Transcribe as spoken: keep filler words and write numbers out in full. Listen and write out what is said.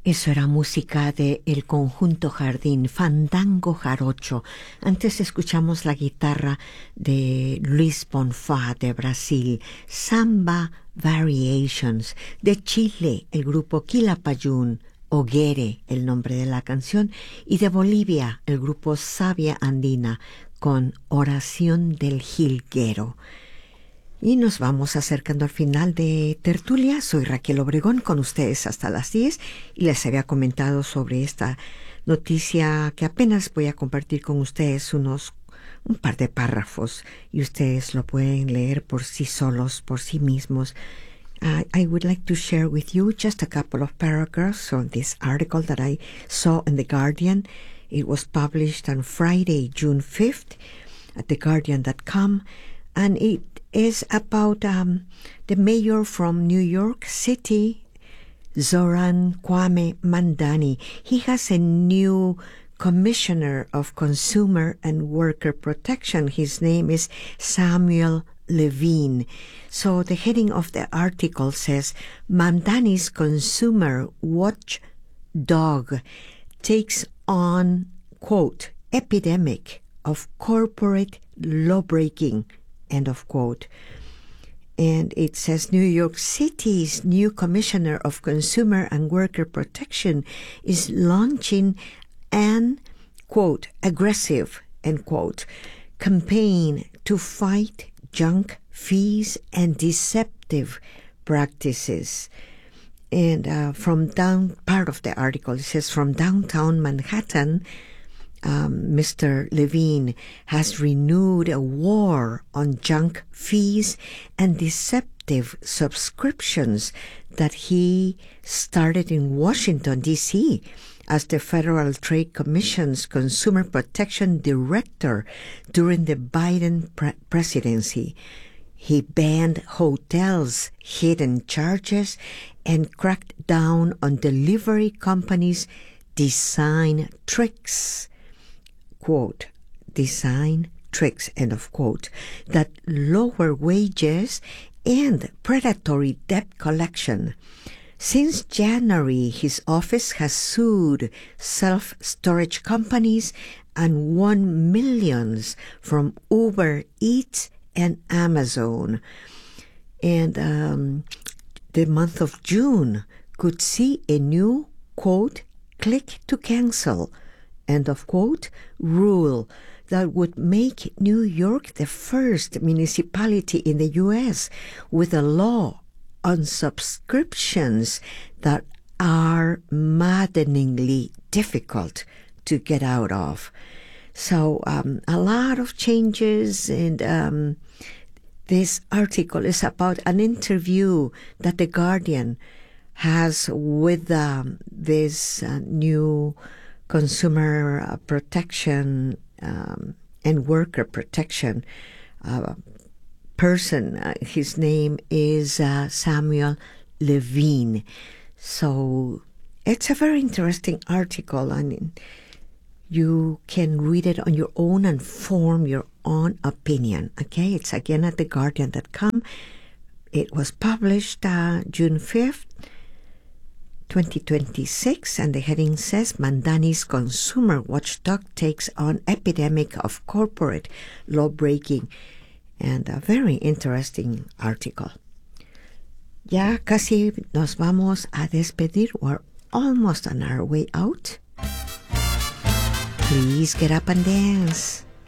Eso era música de El Conjunto Jardín, Fandango Jarocho. Antes escuchamos la guitarra de Luis Bonfá de Brasil, Samba Variations de Chile, el grupo Quilapayún, Oguere, el nombre de la canción, y de Bolivia, el grupo Savia Andina, con Oración del Jilguero. Y nos vamos acercando al final de Tertulia. Soy Raquel Obregón con ustedes hasta las diez y les había comentado sobre esta noticia que apenas voy a compartir con ustedes unos un par de párrafos y ustedes lo pueden leer por sí solos, por sí mismos. Uh, I would like to share with you just a couple of paragraphs on this article that I saw in The Guardian. It was published on Friday, June fifth at the guardian dot com, and it is about um, the mayor from New York City, Zoran Kwame Mandani. He has a new commissioner of consumer and worker protection. His name is Samuel Levine. So the heading of the article says, Mandani's consumer watchdog takes on, quote, epidemic of corporate lawbreaking, end of quote. And it says New York City's new Commissioner of Consumer and Worker Protection is launching an, quote, aggressive, end quote, campaign to fight junk fees and deceptive practices. And uh, from down, part of the article, it says from downtown Manhattan, Um, Mister Levine has renewed a war on junk fees and deceptive subscriptions that he started in Washington, D C as the Federal Trade Commission's Consumer Protection Director during the Biden pre- presidency. He banned hotels' hidden charges and cracked down on delivery companies' design tricks. Quote, design tricks, end of quote, that lower wages and predatory debt collection. Since January, his office has sued self-storage companies and won millions from Uber Eats and Amazon. And um, the month of June could see a new, quote, click to cancel, end of quote, rule that would make New York the first municipality in the U S with a law on subscriptions that are maddeningly difficult to get out of. So um, a lot of changes, and um, this article is about an interview that The Guardian has with um, this uh, new consumer uh, protection um, and worker protection uh, person. Uh, his name is uh, Samuel Levine. So it's a very interesting article, and you can read it on your own and form your own opinion. Okay, it's again at the guardian dot com. It was published uh, June fifth, twenty twenty-six, and the heading says Mandani's consumer watchdog takes on epidemic of corporate law-breaking. And a very interesting article. Ya casi nos vamos a despedir. We're almost on our way out. Please get up and dance.